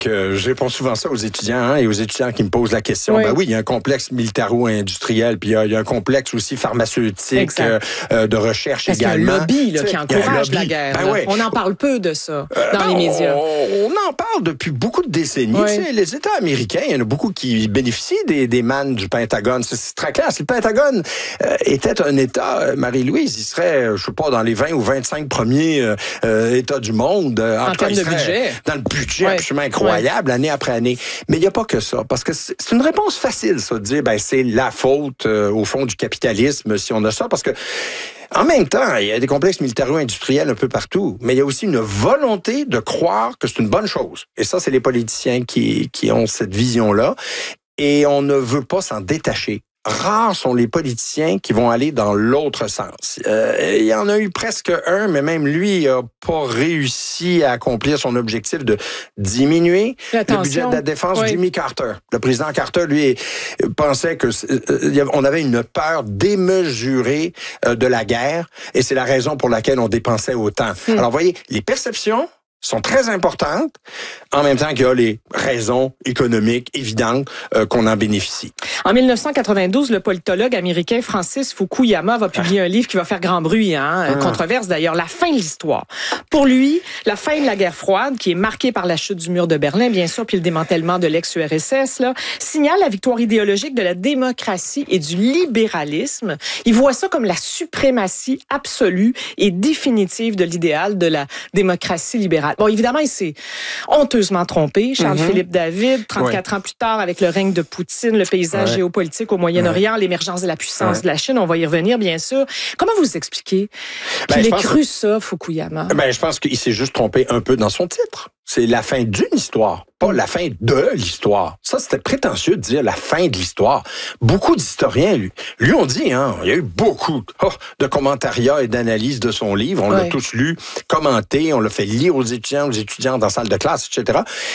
je réponds souvent ça aux étudiants et aux étudiants qui me posent la question. Oui. Ben oui, il y a un complexe militaro-industriel, puis il y a un complexe aussi pharmaceutique, de recherche parce également. Parce qu'il y a un lobby qui encourage la guerre. Ben oui. On en parle peu de ça dans les médias. On en parle depuis beaucoup de décennies. Oui. Les États américains, il y en a beaucoup qui bénéficient des mannes du Pentagone. C'est très clair. Si le Pentagone était un État, Marie-Louise, il serait, je sais pas, dans les 20 ou 25 premiers États du monde. En termes de budget. Dans le budget absolument incroyable, année après année. Mais il n'y a pas que ça. Parce que c'est une réponse facile, ça, de dire, ben, c'est la faute, au fond, du capitalisme, si on a ça. Parce que, en même temps, il y a des complexes militaro-industriels un peu partout, mais il y a aussi une volonté de croire que c'est une bonne chose. Et ça, c'est les politiciens qui ont cette vision-là. Et on ne veut pas s'en détacher. Rares sont les politiciens qui vont aller dans l'autre sens. Il y en a eu presque un, mais même lui n'a pas réussi à accomplir son objectif de diminuer le budget de la défense. Jimmy Carter. Le président Carter, lui, pensait que on avait une peur démesurée de la guerre, et c'est la raison pour laquelle on dépensait autant. Alors, vous voyez, les perceptions sont très importantes, en même temps qu'il y a les raisons économiques évidentes qu'on en bénéficie. En 1992, le politologue américain Francis Fukuyama va publier un livre qui va faire grand bruit, controverse d'ailleurs, La fin de l'histoire. Pour lui, la fin de la guerre froide, qui est marquée par la chute du mur de Berlin, bien sûr, puis le démantèlement de l'ex-URSS, signale la victoire idéologique de la démocratie et du libéralisme. Il voit ça comme la suprématie absolue et définitive de l'idéal de la démocratie libérale. Bon, évidemment, il s'est honteusement trompé. Charles-Philippe David, 34 ans plus tard, avec le règne de Poutine, le paysage géopolitique au Moyen-Orient, l'émergence de la puissance de la Chine, on va y revenir, bien sûr. Comment vous expliquez qu'il ait cru ça, Fukuyama? Je pense qu'il s'est juste trompé un peu dans son titre. C'est la fin d'une histoire, pas la fin de l'histoire. Ça, c'était prétentieux de dire la fin de l'histoire. Beaucoup d'historiens, lui ont dit, il y a eu beaucoup de commentariats et d'analyses de son livre. On l'a tous lu, commenté, on l'a fait lire aux étudiants dans la salle de classe, etc.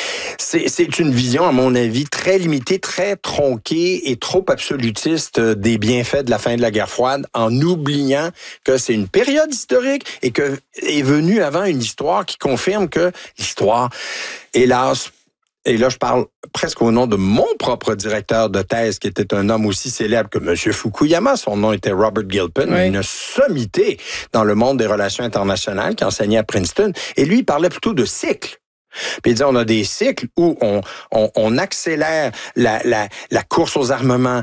C'est une vision, à mon avis, très limitée, très tronquée et trop absolutiste des bienfaits de la fin de la guerre froide, en oubliant que c'est une période historique et que est venue avant une histoire qui confirme que l'histoire, hélas, et là je parle presque au nom de mon propre directeur de thèse, qui était un homme aussi célèbre que M. Fukuyama, son nom était Robert Gilpin, une sommité dans le monde des relations internationales, qui enseignait à Princeton, et lui il parlait plutôt de cycles. Puis il dit, on a des cycles où on accélère la course aux armements,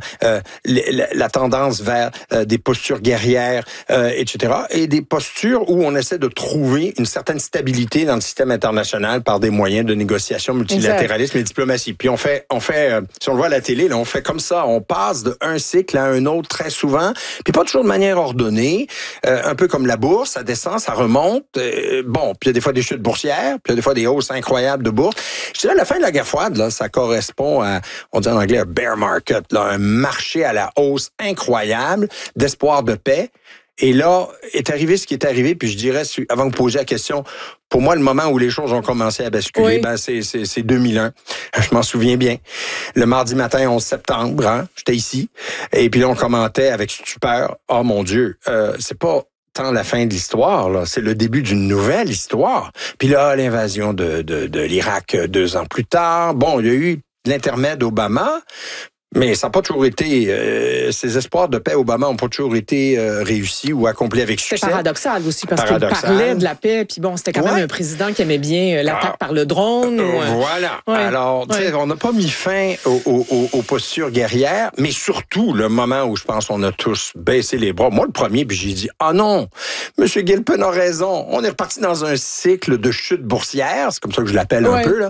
la tendance vers des postures guerrières, etc. Et des postures où on essaie de trouver une certaine stabilité dans le système international par des moyens de négociation, multilatéralisme et diplomatie. Puis on fait, si on le voit à la télé, là, on fait comme ça, on passe d'un cycle à un autre très souvent, puis pas toujours de manière ordonnée, un peu comme la bourse, ça descend, ça remonte. Puis il y a des fois des chutes boursières, puis il y a des fois des hausses incroyable de bourse. Je dirais, la fin de la guerre froide, là, ça correspond à, on dit en anglais, un bear market, là, un marché à la hausse incroyable, d'espoir de paix. Et là, est arrivé ce qui est arrivé, puis je dirais, avant de vous poser la question, pour moi, le moment où les choses ont commencé à basculer, c'est 2001. Je m'en souviens bien. Le mardi matin, 11 septembre, j'étais ici, et puis là, on commentait avec stupeur, « Oh mon Dieu, c'est pas tant la fin de l'histoire, là, c'est le début d'une nouvelle histoire. » Puis là, l'invasion de l'Irak 2 ans plus tard. Bon, il y a eu l'intermède Obama, mais ça n'a pas toujours été... ces espoirs de paix Obama n'ont pas toujours été réussis ou accomplis avec succès. C'est paradoxal aussi, parce qu'il parlait de la paix, puis bon, c'était quand même un président qui aimait bien l'attaque par le drone. Voilà. Alors, tu sais, on n'a pas mis fin aux postures guerrières, mais surtout, le moment où je pense qu'on a tous baissé les bras. Moi, le premier, puis j'ai dit, non, M. Gilpin a raison. On est reparti dans un cycle de chute boursière, c'est comme ça que je l'appelle un peu, là.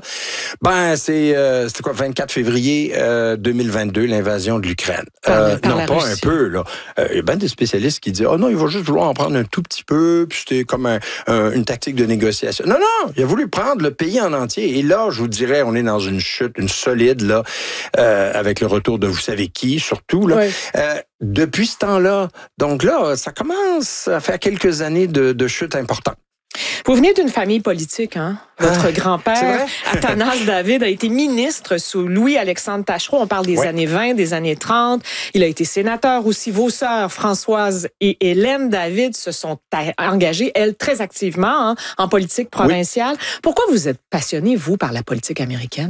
C'était quoi, 24 février 2022, l'invasion de l'Ukraine. Non, pas un peu, là. Il y a bien des spécialistes qui disent, non, il va juste vouloir en prendre un tout petit peu, puis c'était comme une tactique de négociation. Non, il a voulu prendre le pays en entier. Et là, je vous dirais, on est dans une chute, une solide, là, avec le retour de vous savez qui, surtout, là. Depuis ce temps-là. Donc là, ça commence à faire quelques années de chute importante. Vous venez d'une famille politique, hein? Votre grand-père, Athanase David, a été ministre sous Louis-Alexandre Taschereau. On parle des années 20, des années 30. Il a été sénateur aussi. Vos sœurs, Françoise et Hélène David, se sont engagées, elles, très activement en politique provinciale. Pourquoi vous êtes passionné, vous, par la politique américaine?